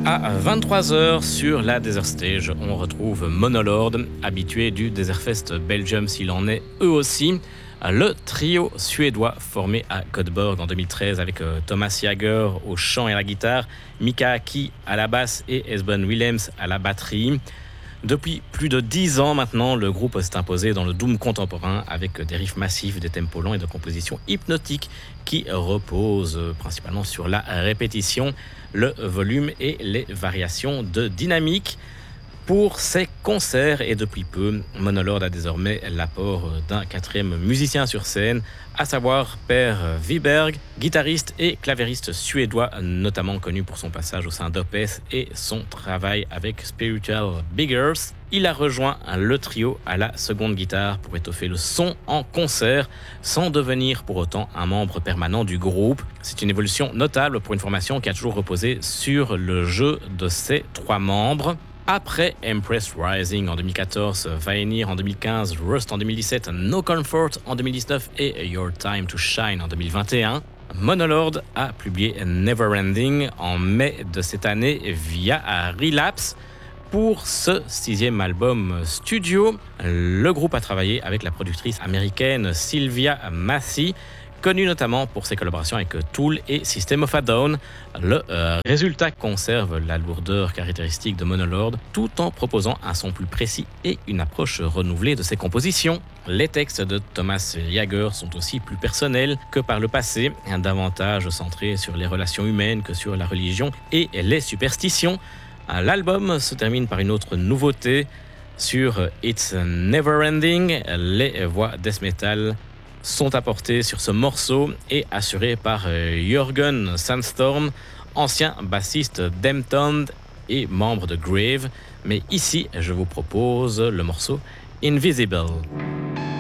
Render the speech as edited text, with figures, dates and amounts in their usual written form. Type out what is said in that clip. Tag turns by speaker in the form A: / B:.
A: À 23h sur la Desert Stage, on retrouve Monolord, habitué du Desertfest Belgium s'il en est eux aussi. Le trio suédois formé à Göteborg en 2013 avec Thomas Jager au chant et à la guitare, Mika Aki à la basse et Esben Willems à la batterie. Depuis plus de 10 ans maintenant, le groupe s'est imposé dans le doom contemporain avec des riffs massifs, des tempos lents et de compositions hypnotiques qui reposent principalement sur la répétition, le volume et les variations de dynamique. Pour ses concerts et depuis peu, Monolord a désormais l'apport d'un quatrième musicien sur scène, à savoir Per Wiberg, guitariste et clavieriste suédois, notamment connu pour son passage au sein d'Opeth et son travail avec Spiritual Beggars. Il a rejoint le trio à la seconde guitare pour étoffer le son en concert, sans devenir pour autant un membre permanent du groupe. C'est une évolution notable pour une formation qui a toujours reposé sur le jeu de ses trois membres. Après Empress Rising en 2014, Vaenir en 2015, Rust en 2017, No Comfort en 2019 et Your Time to Shine en 2021, Monolord a publié Neverending en mai de cette année via Relapse. Pour ce 6e album studio, le groupe a travaillé avec la productrice américaine Sylvia Massey, connue notamment pour ses collaborations avec Tool et System of a Down. Le résultat conserve la lourdeur caractéristique de Monolord, tout en proposant un son plus précis et une approche renouvelée de ses compositions. Les textes de Thomas Jager sont aussi plus personnels que par le passé, davantage centrés sur les relations humaines que sur la religion et les superstitions. L'album se termine par une autre nouveauté. Sur It's Neverending, les voix death metal sont apportées sur ce morceau et assurées par Jörgen Sandstorm, ancien bassiste d'Emtond et membre de Grave. Mais ici, je vous propose le morceau Invisible.